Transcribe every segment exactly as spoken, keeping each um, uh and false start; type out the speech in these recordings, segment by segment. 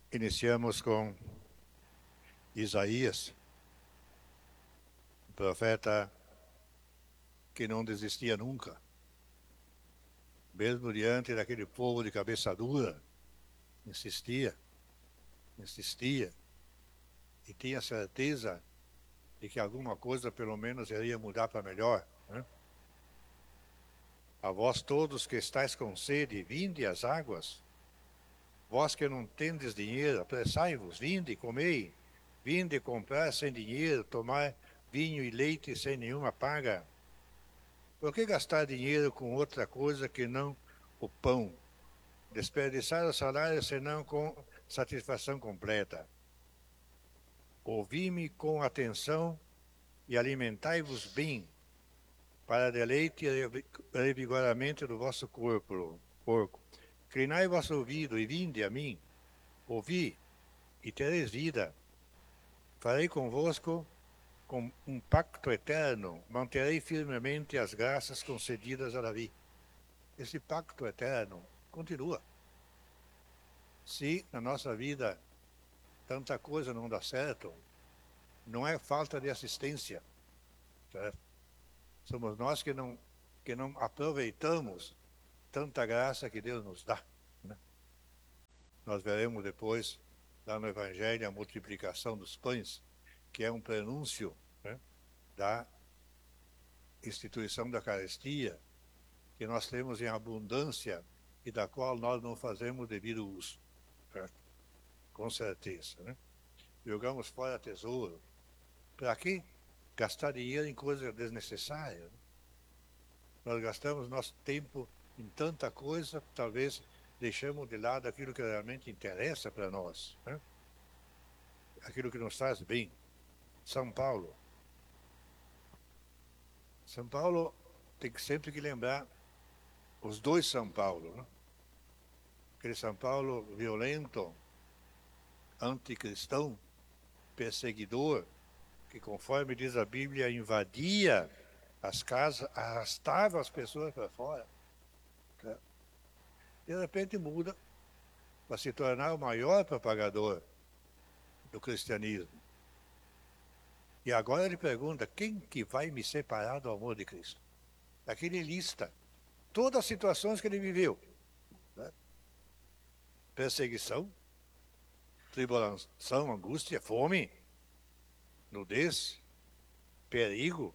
Iniciamos com Isaías, profeta que não desistia nunca, mesmo diante daquele povo de cabeça dura, insistia, insistia, e tinha certeza de que alguma coisa pelo menos iria mudar para melhor, né? A vós todos que estáis com sede, vinde às águas. Vós que não tendes dinheiro, apressai-vos, vinde, comei. Vinde comprar sem dinheiro, tomar vinho e leite sem nenhuma paga. Por que gastar dinheiro com outra coisa que não o pão? Desperdiçar o salário senão com satisfação completa. Ouvi-me com atenção e alimentai-vos bem, para deleite e revigoramento do vosso corpo. Porco. Inclinai vosso ouvido e vinde a mim. Ouvi e tereis vida. Farei convosco com um pacto eterno, manterei firmemente as graças concedidas a Davi. Esse pacto eterno continua. Se na nossa vida tanta coisa não dá certo, não é falta de assistência, certo? Somos nós que não, que não aproveitamos tanta graça que Deus nos dá, né? Nós veremos depois, lá no Evangelho, a multiplicação dos pães, que é um prenúncio, né, da instituição da Eucaristia, que nós temos em abundância e da qual nós não fazemos devido uso, certo? Com certeza, né? Jogamos fora tesouro. Para quê? Gastar dinheiro em coisas desnecessárias. Nós gastamos nosso tempo em tanta coisa, talvez deixamos de lado aquilo que realmente interessa para nós, né? Aquilo que nos faz bem. São Paulo. São Paulo tem que sempre que lembrar os dois São Paulo, né? Aquele São Paulo violento, anticristão, perseguidor, que conforme diz a Bíblia, invadia as casas, arrastava as pessoas para fora. De repente muda para se tornar o maior propagador do cristianismo. E agora ele pergunta, quem que vai me separar do amor de Cristo? Aquele lista todas as situações que ele viveu, né? Perseguição, tribulação, angústia, fome, nudez, perigo.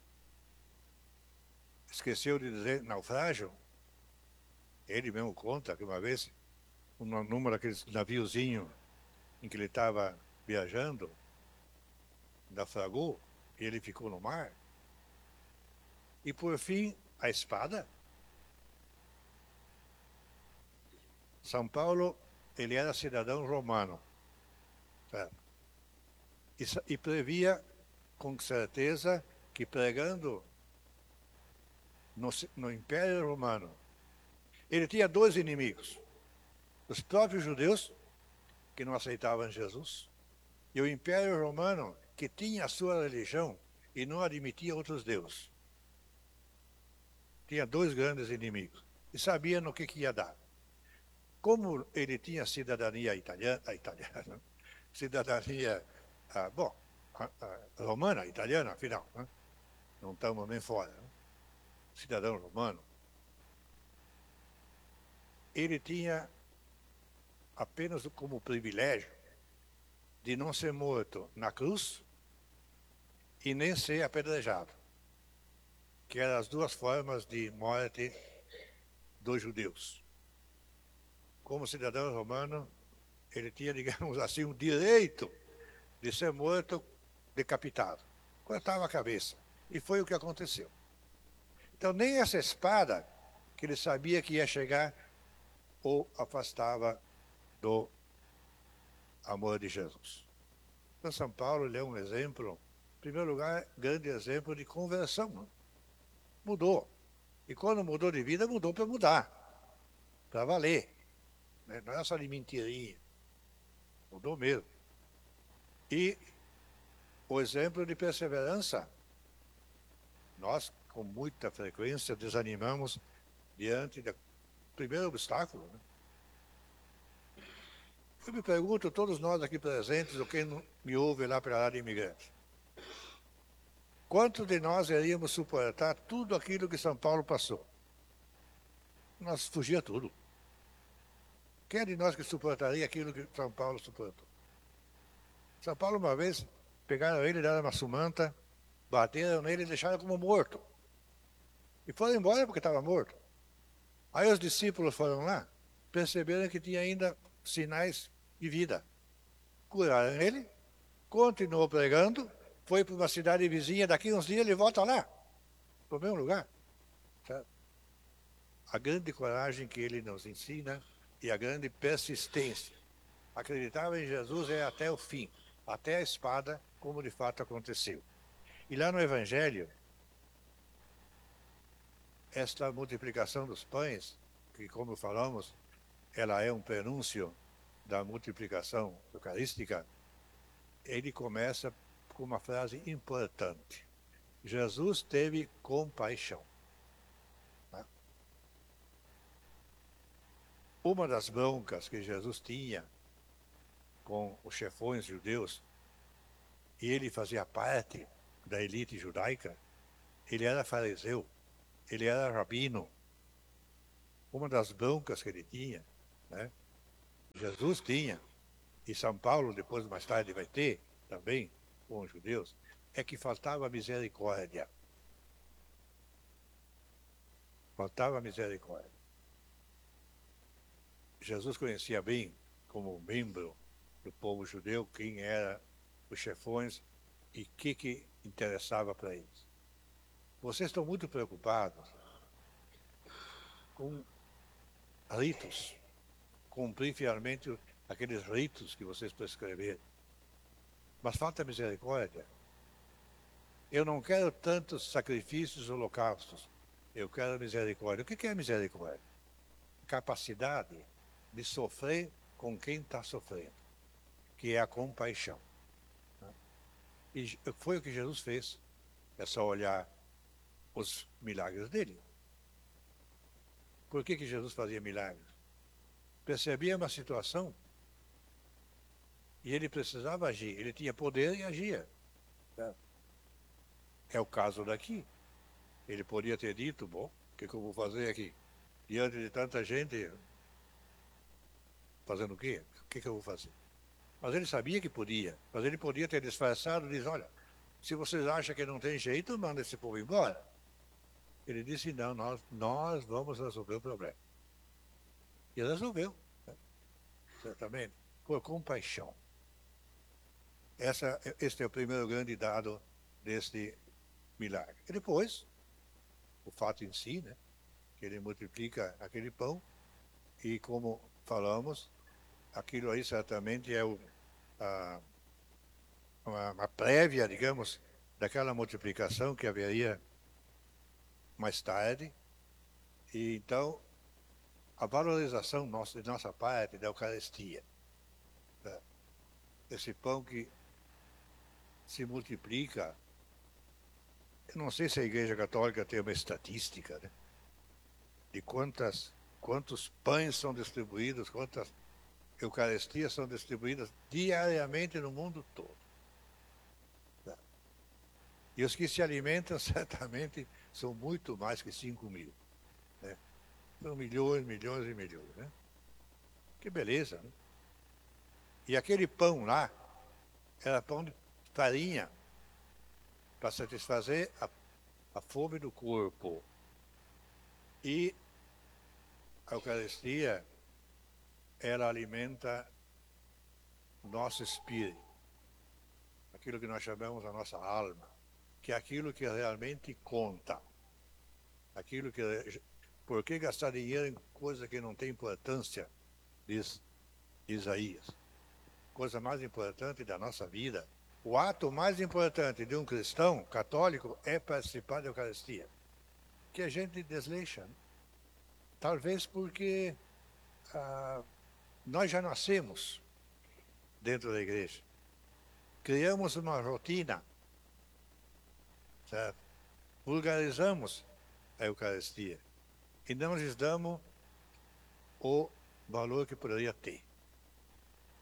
Esqueceu de dizer naufrágio. Ele mesmo conta que uma vez, um número daqueles naviozinho em que ele estava viajando, naufragou, e ele ficou no mar. E por fim, a espada. São Paulo, ele era cidadão romano, certo? E, e previa com certeza que pregando no, no Império Romano, ele tinha dois inimigos: os próprios judeus, que não aceitavam Jesus, e o Império Romano, que tinha a sua religião e não admitia outros deuses. Tinha dois grandes inimigos e sabia no que, que ia dar. Como ele tinha cidadania italiana, italiana cidadania, ah, bom, ah, ah, romana, italiana, afinal, né? Não estamos nem fora, né? Cidadão romano, ele tinha apenas como privilégio de não ser morto na cruz e nem ser apedrejado, que eram as duas formas de morte dos judeus. Como cidadão romano, ele tinha, digamos assim, o direito de ser morto decapitado. Cortava a cabeça. E foi o que aconteceu. Então, nem essa espada, que ele sabia que ia chegar, o afastava do amor de Jesus. Então, São Paulo, ele é um exemplo, em primeiro lugar, grande exemplo de conversão. Mudou. E quando mudou de vida, mudou para mudar, para valer. Não é só de mentirinha. Mudou mesmo. E o exemplo de perseverança. Nós, com muita frequência, desanimamos diante do primeiro obstáculo, né? Eu me pergunto, todos nós aqui presentes, ou quem não me ouve lá pela área de imigrantes, quantos de nós iríamos suportar tudo aquilo que São Paulo passou? Nós fugia tudo. Quem é de nós que suportaria aquilo que São Paulo suportou? São Paulo, uma vez, pegaram ele, deram uma sumanta, bateram nele e deixaram como morto. E foram embora porque estava morto. Aí os discípulos foram lá, perceberam que tinha ainda sinais de vida. Curaram ele, continuou pregando, foi para uma cidade vizinha, daqui uns dias ele volta lá, para o mesmo lugar. Sabe? A grande coragem que ele nos ensina e a grande persistência. Acreditava em Jesus é até o fim, até a espada, como de fato aconteceu. E lá no Evangelho, esta multiplicação dos pães, que como falamos, ela é um prenúncio da multiplicação eucarística, ele começa com uma frase importante. Jesus teve compaixão. Né? Uma das broncas que Jesus tinha com os chefões judeus, e ele fazia parte da elite judaica, ele era fariseu, ele era rabino. Uma das broncas que ele tinha, né? Jesus tinha, e São Paulo depois mais tarde vai ter também com os judeus, é que faltava misericórdia. Faltava misericórdia. Jesus conhecia bem, como membro do povo judeu, quem eram os chefões e o que, que interessava para eles. Vocês estão muito preocupados com ritos, cumprir fielmente aqueles ritos que vocês prescreveram. Mas falta misericórdia. Eu não quero tantos sacrifícios holocaustos. Eu quero misericórdia. O que é misericórdia? Capacidade de sofrer com quem está sofrendo, que é a compaixão. E foi o que Jesus fez. É só olhar os milagres dele. Por que que Jesus fazia milagres? Percebia uma situação e ele precisava agir. Ele tinha poder e agia. É o caso daqui. Ele podia ter dito, bom, o que, que eu vou fazer aqui? Diante de tanta gente, fazendo o quê? O que, que eu vou fazer? Mas ele sabia que podia. Mas ele podia ter disfarçado e dizer, olha, se vocês acham que não tem jeito, manda esse povo embora. Ele disse, não, nós, nós vamos resolver o problema. E resolveu, né? Certamente, por compaixão. Essa, este é o primeiro grande dado deste milagre. E depois, o fato em si, né, que ele multiplica aquele pão, e como falamos, aquilo aí certamente é o, a, uma, uma prévia, digamos, daquela multiplicação que haveria mais tarde. E então, a valorização nossa, de nossa parte da Eucaristia, né? Esse pão que se multiplica. Eu não sei se a Igreja Católica tem uma estatística, né, de quantas, quantos pães são distribuídos, quantas Eucaristias são distribuídas diariamente no mundo todo. Tá? E os que se alimentam, certamente, são muito mais que cinco mil. Né? São milhões, milhões e milhões. Né? Que beleza, né? E aquele pão lá era pão de farinha para satisfazer a, a fome do corpo. E a Eucaristia, ela alimenta o nosso espírito, aquilo que nós chamamos a nossa alma, que é aquilo que realmente conta. Aquilo que... Por que gastar dinheiro em coisa que não tem importância, diz Isaías. Coisa mais importante da nossa vida, o ato mais importante de um cristão católico é participar da Eucaristia, que a gente desleixa, né? Talvez porque ah, nós já nascemos dentro da igreja, criamos uma rotina, certo? Vulgarizamos a Eucaristia e não lhes damos o valor que poderia ter.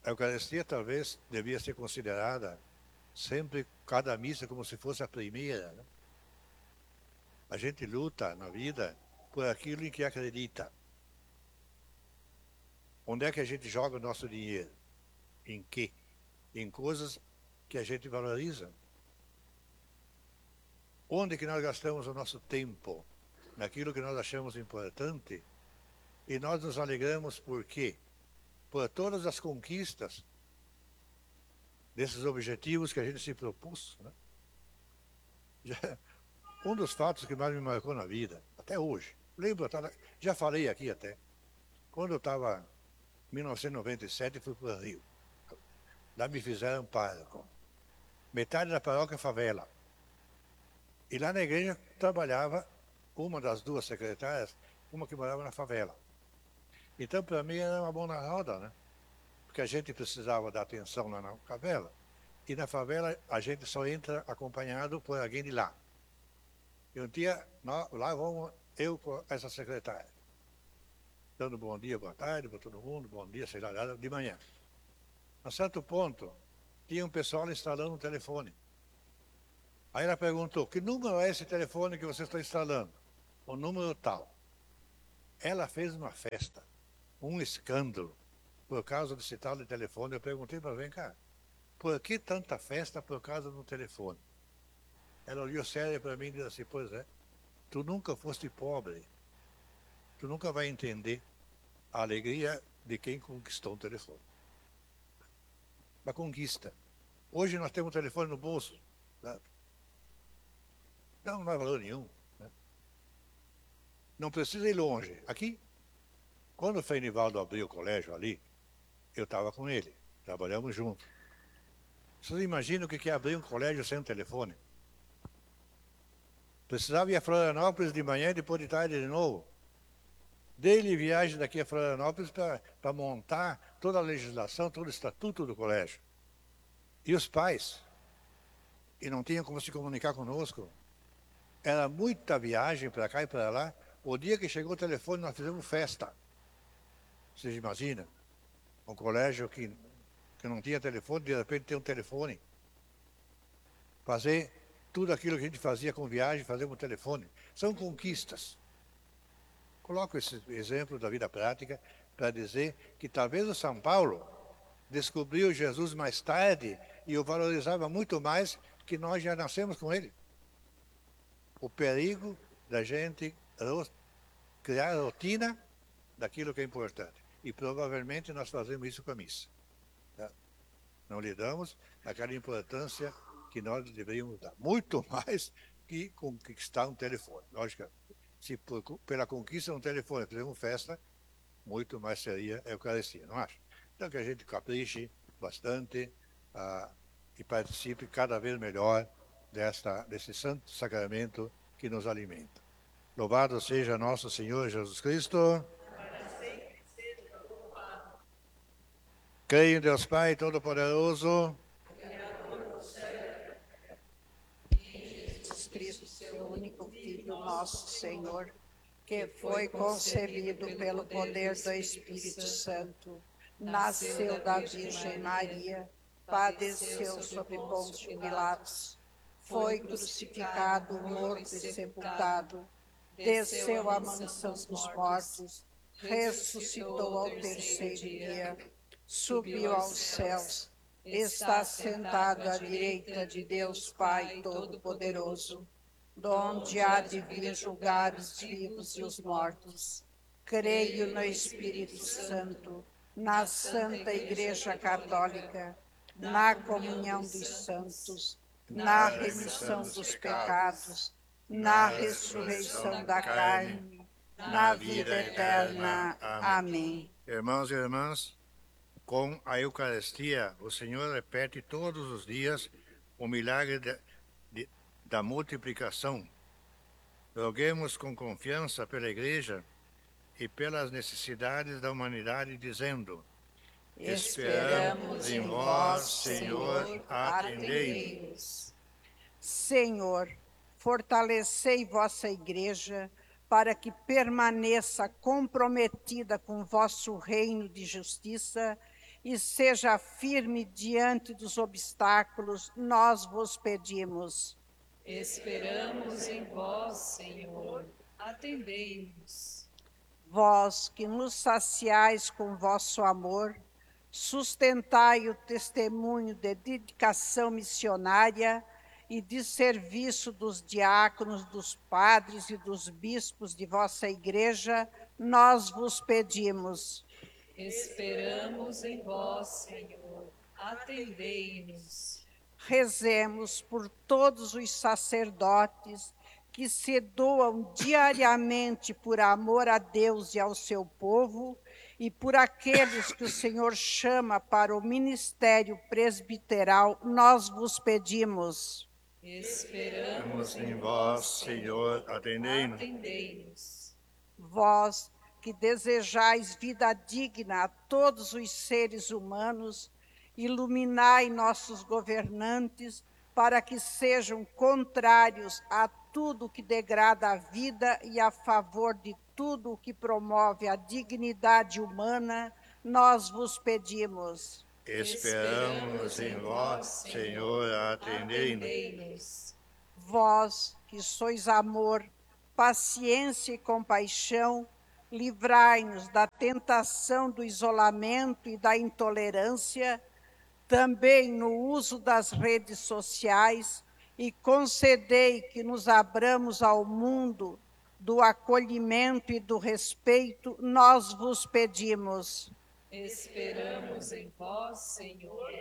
A Eucaristia talvez devia ser considerada sempre cada missa como se fosse a primeira, né? A gente luta na vida por aquilo em que acredita. Onde é que a gente joga o nosso dinheiro? Em quê? Em coisas que a gente valoriza. Onde que nós gastamos o nosso tempo? Naquilo que nós achamos importante. E nós nos alegramos por quê? Por todas as conquistas desses objetivos que a gente se propôs, né? Já, um dos fatos que mais me marcou na vida, até hoje, lembro, já falei aqui até, quando eu estava em mil novecentos e noventa e sete, fui para o Rio. Lá me fizeram pároco. Metade da paróquia favela. E lá na igreja trabalhava uma das duas secretárias, uma que morava na favela. Então, para mim, era uma mão na roda, né? Porque a gente precisava dar atenção lá na favela. E na favela, a gente só entra acompanhado por alguém de lá. E um dia, nós, lá vamos eu com essa secretária. Dando bom dia, boa tarde para todo mundo, bom dia, sei lá, de manhã. A certo ponto, tinha um pessoal instalando um telefone. Aí ela perguntou, que número é esse telefone que você está instalando? O número tal. Ela fez uma festa, um escândalo, por causa desse tal de telefone. Eu perguntei para vem cá, por que tanta festa por causa do telefone? Ela olhou séria para mim e disse assim, pois é, tu nunca foste pobre, tu nunca vai entender a alegria de quem conquistou um telefone. Uma conquista. Hoje nós temos um telefone no bolso, né? Não, não há valor nenhum, né? Não precisa ir longe. Aqui, quando o Frei Nivaldo abriu o colégio ali, eu estava com ele, trabalhamos juntos. Vocês imaginam o que é abrir um colégio sem um telefone? Precisava ir a Florianópolis de manhã e depois de tarde de novo. Dei-lhe viagem daqui a Florianópolis para montar toda a legislação, todo o estatuto do colégio. E os pais, e não tinham como se comunicar conosco. Era muita viagem para cá e para lá. O dia que chegou o telefone, nós fizemos festa. Vocês imaginam? Um colégio que, que não tinha telefone, de repente tem um telefone. Fazer tudo aquilo que a gente fazia com viagem, fazer um telefone. São conquistas. Coloco esse exemplo da vida prática para dizer que talvez o São Paulo descobriu Jesus mais tarde e o valorizava muito mais que nós já nascemos com ele. O perigo da gente criar rotina daquilo que é importante. E provavelmente nós fazemos isso com a missa. Tá? Não lhe damos aquela importância que nós deveríamos dar. Muito mais que conquistar um telefone. Lógico, se por, pela conquista de um telefone fizermos festa, muito mais seria a Eucaristia, não acha? Então que a gente capriche bastante ah, e participe cada vez melhor desta, desse santo sacramento que nos alimenta. Louvado seja nosso Senhor Jesus Cristo. Creio em Deus Pai Todo-Poderoso. Jesus Cristo, seu único Filho, nosso Senhor, que foi concebido pelo poder do Espírito Santo, nasceu da Virgem Maria, padeceu sob Pôncio Pilatos, foi crucificado, morto e sepultado, desceu à mansão dos mortos, ressuscitou ao terceiro dia, subiu aos céus, está sentado à direita de Deus Pai Todo-Poderoso, donde há de vir julgar os vivos e os mortos. Creio no Espírito Santo, na Santa Igreja Católica, na comunhão dos santos, na remissão dos pecados, na ressurreição da carne, na vida eterna. Amém. Irmãos e irmãs, com a Eucaristia, o Senhor repete todos os dias o milagre de, de, da multiplicação. Roguemos com confiança pela Igreja e pelas necessidades da humanidade, dizendo: Esperamos em vós, Senhor, atendei-nos. Senhor, fortalecei vossa Igreja para que permaneça comprometida com vosso reino de justiça e seja firme diante dos obstáculos, nós vos pedimos. Esperamos em vós, Senhor, atendei-nos. Vós que nos saciais com vosso amor, sustentai o testemunho de dedicação missionária e de serviço dos diáconos, dos padres e dos bispos de vossa igreja, nós vos pedimos. Esperamos em vós, Senhor, atendei-nos. Rezemos por todos os sacerdotes que se doam diariamente por amor a Deus e ao seu povo, e por aqueles que o Senhor chama para o ministério presbiteral, nós vos pedimos. Esperamos em vós, Senhor, atendei-nos. atendei-nos. Vós que desejais vida digna a todos os seres humanos, iluminai nossos governantes para que sejam contrários a tudo que degrada a vida e a favor de tudo o que promove a dignidade humana, nós vos pedimos. Esperamos em vós, Senhor, atendei-nos. Atendei-nos. Vós que sois amor, paciência e compaixão, livrai-nos da tentação do isolamento e da intolerância, também no uso das redes sociais, e concedei que nos abramos ao mundo do acolhimento e do respeito, nós vos pedimos. Esperamos em vós, Senhor,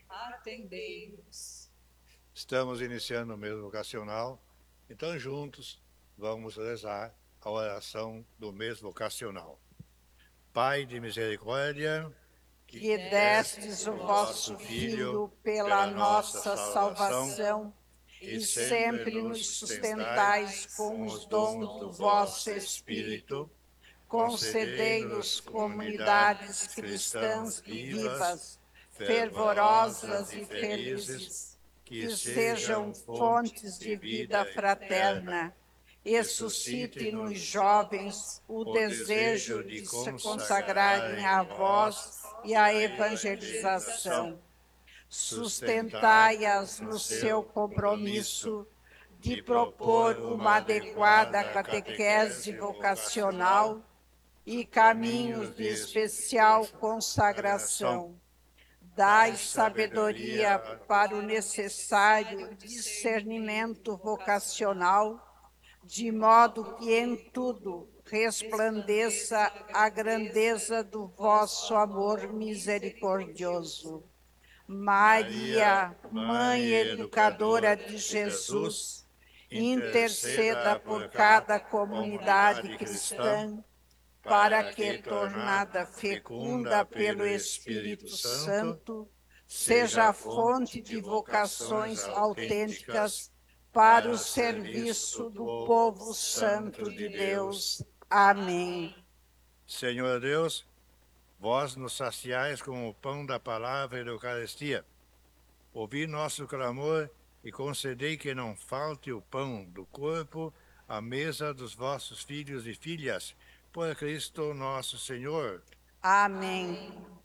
atendei-nos. Estamos iniciando o mês vocacional, então juntos vamos rezar a oração do mês vocacional. Pai de misericórdia, Que destes o vosso Filho pela nossa salvação, e sempre nos sustentais com os dons do vosso Espírito, concedei-nos comunidades cristãs vivas, fervorosas e felizes, que sejam fontes de vida fraterna, e suscite nos jovens o desejo de se consagrarem a vós e à evangelização. Sustentai-as no seu compromisso de propor uma adequada catequese vocacional e caminhos de especial consagração. Dai sabedoria para o necessário discernimento vocacional, de modo que em tudo resplandeça a grandeza do vosso amor misericordioso. Maria, Mãe Educadora de Jesus, interceda por cada comunidade cristã, para que, tornada fecunda pelo Espírito Santo, seja a fonte de vocações autênticas para o serviço do povo santo de Deus. Amém. Senhor Deus, vós nos saciais com o pão da palavra e da Eucaristia. Ouvi nosso clamor e concedei que não falte o pão do corpo à mesa dos vossos filhos e filhas, por Cristo nosso Senhor. Amém.